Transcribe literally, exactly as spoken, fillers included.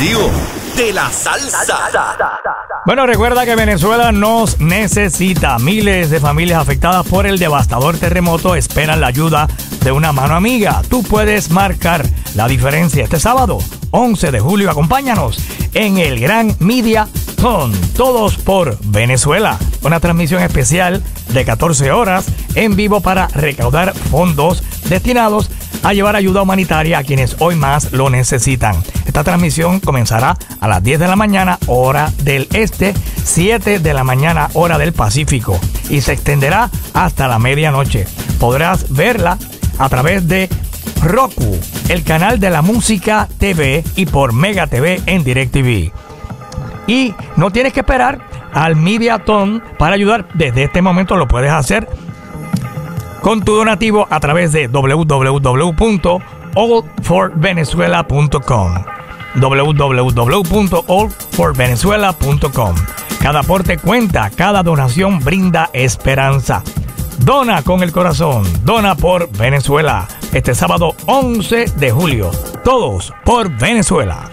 Dios de la salsa. Bueno, recuerda que Venezuela nos necesita. Miles de familias afectadas por el devastador terremoto esperan la ayuda de una mano amiga. Tú puedes marcar la diferencia este sábado, once de julio. Acompáñanos en el Gran Media Con Todos por Venezuela. Una transmisión especial de catorce horas en vivo para recaudar fondos destinados a llevar ayuda humanitaria a quienes hoy más lo necesitan. Esta transmisión comenzará a las diez de la mañana, hora del este, siete de la mañana, hora del Pacífico, y se extenderá hasta la medianoche. Podrás verla a través de Roku, el canal de la Música T V, y por Mega T V en DirecTV. Y no tienes que esperar al Mediathon para ayudar. Desde este momento lo puedes hacer con tu donativo a través de w w w punto all for venezuela punto com. w w w punto all for venezuela punto com. Cada aporte cuenta, cada donación brinda esperanza. Dona con el corazón, dona por Venezuela. Este sábado once de julio, todos por Venezuela.